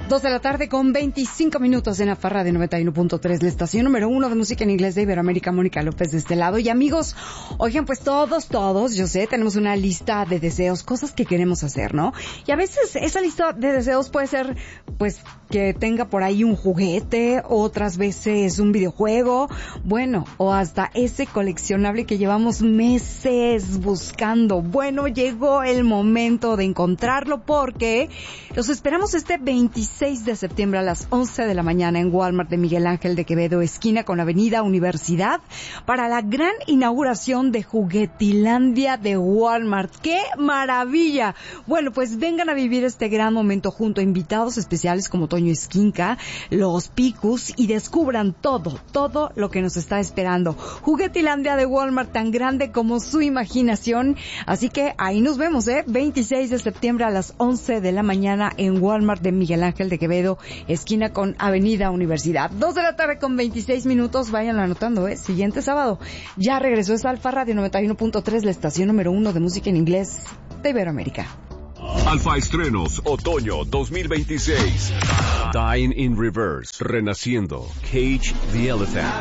2 de la tarde con 25 minutos en la Farra de 91.3, la estación número 1 de música en inglés de Iberoamérica. Mónica López de este lado. Y amigos, oigan, pues todos, yo sé, tenemos una lista de deseos, cosas que queremos hacer, ¿no? Y a veces esa lista de deseos puede ser, pues, que tenga por ahí un juguete, otras veces un videojuego, bueno, o hasta ese coleccionable que llevamos meses buscando. Bueno, llegó el momento de encontrarlo porque los esperamos este 26 de septiembre a las 11 de la mañana en Walmart de Miguel Ángel de Quevedo, esquina con Avenida Universidad, para la gran inauguración de Juguetilandia de Walmart. ¡Qué maravilla! Bueno, pues vengan a vivir este gran momento junto a invitados especiales como Toño Esquinca, los Picus, y descubran todo lo que nos está esperando. Juguetilandia de Walmart, tan grande como su imaginación. Así que ahí nos vemos, 26 de septiembre a las 11 de la mañana en Walmart de Miguel Ángel de Quevedo, esquina con Avenida Universidad. 2 de la tarde con 26 minutos, vayan anotando, siguiente sábado. Ya regresó esta Alfa Radio 91.3, la estación número 1 de música en inglés de Iberoamérica. Alfa Estrenos, otoño 2026. Dying in Reverse, Renaciendo, Cage the Elephant.